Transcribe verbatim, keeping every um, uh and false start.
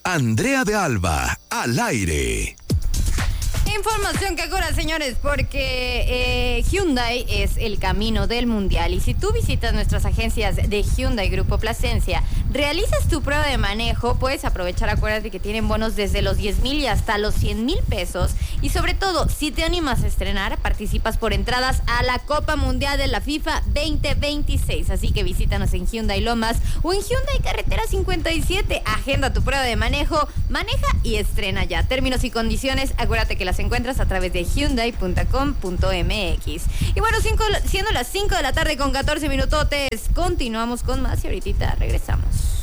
Andrea de Alba, al aire. Información que cura, señores, porque eh, Hyundai es el camino del mundial. Y si tú visitas nuestras agencias de Hyundai Grupo Plasencia, realizas tu prueba de manejo, puedes aprovechar, acuérdate que tienen bonos desde los diez mil y hasta los cien mil pesos. Y sobre todo, si te animas a estrenar, participas por entradas a la Copa Mundial de la FIFA veinte veintiséis. Así que visítanos en Hyundai Lomas o en Hyundai Carretera cincuenta y siete. Agenda tu prueba de manejo, maneja y estrena ya. Términos y condiciones, acuérdate que las encuentras a través de hyundai punto com punto m x. Y bueno, cinco, siendo las cinco de la tarde con catorce minutotes, continuamos con más y ahorita regresamos.